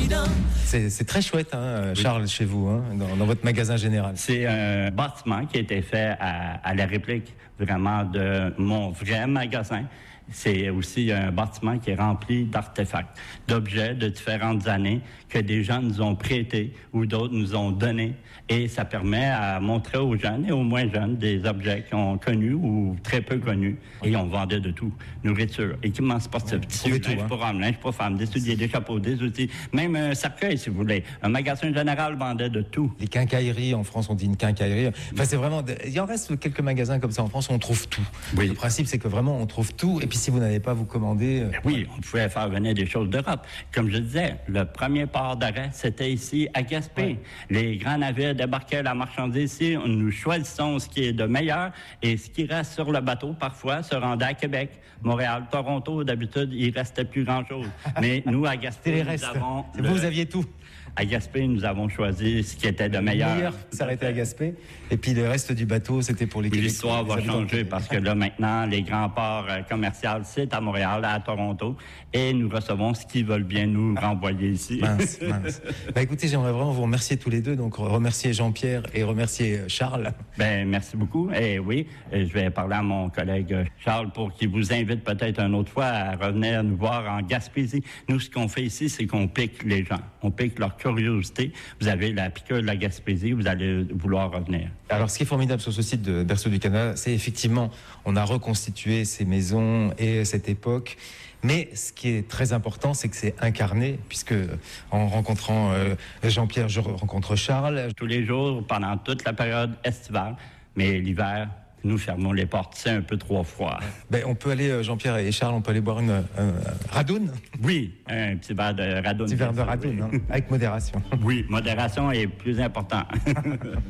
C'est très chouette, hein, Charles, chez vous, hein, dans votre magasin général. C'est un bâtiment qui a été fait à la réplique vraiment de mon vrai magasin. C'est aussi un bâtiment qui est rempli d'artefacts, d'objets de différentes années que des gens nous ont prêtés ou d'autres nous ont donnés. Et ça permet à montrer aux jeunes et aux moins jeunes des objets qu'ils ont connus ou très peu connus. Et on vendait de tout. Nourriture, équipements sportifs, tissus, linge pour hommes, linge pour femmes, des souliers, des chapeaux, des outils, même un cercueil, si vous voulez. Un magasin général vendait de tout. Les quincailleries, en France, on dit une quincaillerie. Enfin, c'est vraiment... Il en reste quelques magasins comme ça en France où on trouve tout. Oui. Le principe, c'est que vraiment, on trouve tout. Et puis, si vous n'avez pas, vous commandez... Oui, on pouvait faire venir des choses d'Europe. Comme je disais, le premier port d'arrêt, c'était ici, à Gaspé. Ouais. Les grands navires débarquaient la marchandise ici. Nous choisissons ce qui est de meilleur et ce qui reste sur le bateau, parfois, se rendait à Québec, Montréal, Toronto. D'habitude, il restait plus grand-chose. Mais nous, à Gaspé, nous avons... Vous aviez tout. À Gaspé, nous avons choisi ce qui était de meilleur. Le meilleur s'arrêtait à Gaspé. Et puis le reste du bateau, c'était pour les Québécois. L'histoire va changer parce que là, maintenant, les grands ports commerciaux, c'est à Montréal, à Toronto. Et nous recevons ce qu'ils veulent bien nous renvoyer ici. Mince. Écoutez, j'aimerais vraiment vous remercier tous les deux. Donc, remercier Jean-Pierre et remercier Charles. Merci beaucoup. Et oui, je vais parler à mon collègue Charles pour qu'il vous invite peut-être une autre fois à revenir nous voir en Gaspésie. Nous, ce qu'on fait ici, c'est qu'on pique les gens. On pique leur curiosité. Vous avez la piqûre de la Gaspésie, vous allez vouloir revenir. Alors, ce qui est formidable sur ce site de Berceau du Canada, c'est effectivement, on a reconstitué ces maisons et cette époque. Mais ce qui est très important, c'est que c'est incarné, puisque en rencontrant Jean-Pierre, je rencontre Charles. Tous les jours, pendant toute la période estivale, mais l'hiver, nous fermons les portes, c'est un peu trop froid. On peut aller, Jean-Pierre et Charles, on peut aller boire une radoune. Oui, un petit verre de radoune. Un petit verre de radoune, hein, avec modération. Oui, modération est plus important.